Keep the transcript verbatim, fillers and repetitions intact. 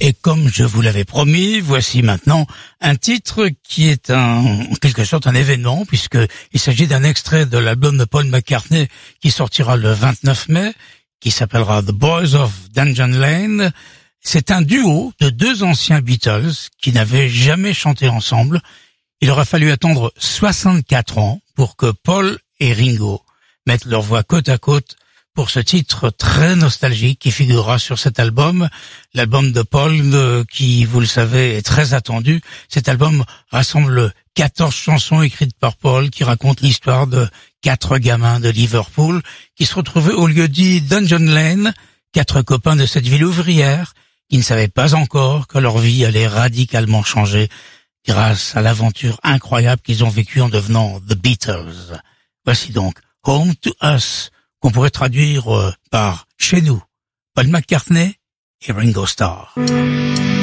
Et comme je vous l'avais promis, voici maintenant un titre qui est un, en quelque sorte un événement, puisqu'il s'agit d'un extrait de l'album de Paul McCartney qui sortira le vingt-neuf mai, qui s'appellera The Boys of Dungeon Lane. C'est un duo de deux anciens Beatles qui n'avaient jamais chanté ensemble. Il aura fallu attendre soixante-quatre ans pour que Paul et Ringo mettent leur voix côte à côte pour ce titre très nostalgique qui figurera sur cet album, l'album de Paul euh, qui, vous le savez, est très attendu. Cet album rassemble quatorze chansons écrites par Paul qui racontent l'histoire de quatre gamins de Liverpool qui se retrouvaient au lieu-dit Dungeon Lane, quatre copains de cette ville ouvrière qui ne savaient pas encore que leur vie allait radicalement changer grâce à l'aventure incroyable qu'ils ont vécue en devenant The Beatles. Voici donc Home to Us, qu'on pourrait traduire par « Chez nous », Paul McCartney et Ringo Starr.